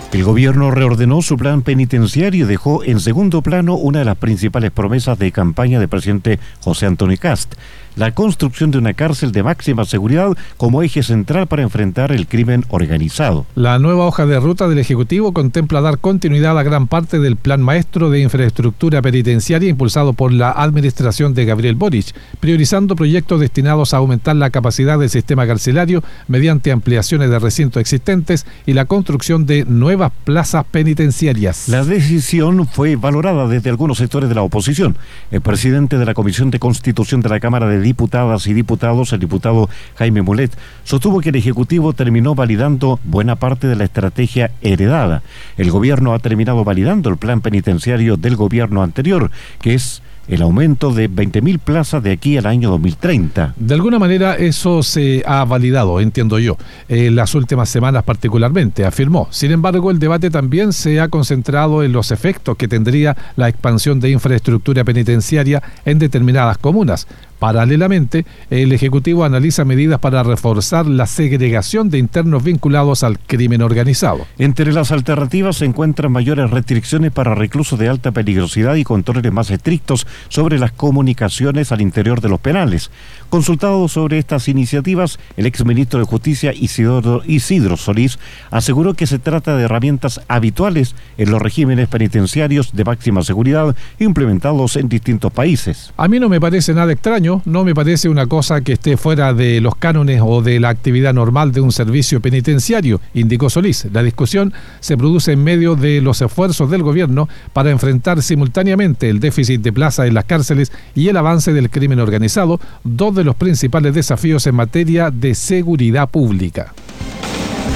El gobierno reordenó su plan penitenciario y dejó en segundo plano una de las principales promesas de campaña del presidente José Antonio Kast: la construcción de una cárcel de máxima seguridad como eje central para enfrentar el crimen organizado. La nueva hoja de ruta del Ejecutivo contempla dar continuidad a gran parte del Plan Maestro de Infraestructura Penitenciaria impulsado por la administración de Gabriel Boric, priorizando proyectos destinados a aumentar la capacidad del sistema carcelario mediante ampliaciones de recintos existentes y la construcción de nuevas plazas penitenciarias. La decisión fue valorada desde algunos sectores de la oposición. El presidente de la Comisión de Constitución de la Cámara de Diputadas y Diputados, el diputado Jaime Mulet, sostuvo que el Ejecutivo terminó validando buena parte de la estrategia heredada. El gobierno ha terminado validando el plan penitenciario del gobierno anterior, que es el aumento de 20.000 plazas de aquí al año 2030. De alguna manera eso se ha validado, entiendo yo, en las últimas semanas particularmente, afirmó. Sin embargo, el debate también se ha concentrado en los efectos que tendría la expansión de infraestructura penitenciaria en determinadas comunas. Paralelamente, el Ejecutivo analiza medidas para reforzar la segregación de internos vinculados al crimen organizado. Entre las alternativas se encuentran mayores restricciones para reclusos de alta peligrosidad y controles más estrictos sobre las comunicaciones al interior de los penales. Consultado sobre estas iniciativas, el exministro de Justicia Isidro Solís aseguró que se trata de herramientas habituales en los regímenes penitenciarios de máxima seguridad implementados en distintos países. A mí no me parece nada extraño. No me parece una cosa que esté fuera de los cánones o de la actividad normal de un servicio penitenciario, indicó Solís. La discusión se produce en medio de los esfuerzos del gobierno para enfrentar simultáneamente el déficit de plazas en las cárceles y el avance del crimen organizado, dos de los principales desafíos en materia de seguridad pública.